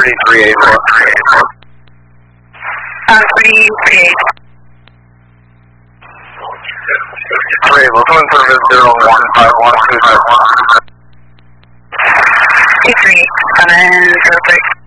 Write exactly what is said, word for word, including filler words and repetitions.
thirty-three eight four. Uh, three, three, eight. Three, we're going service zero one five one two zero one. Two, three, seven, zero, three.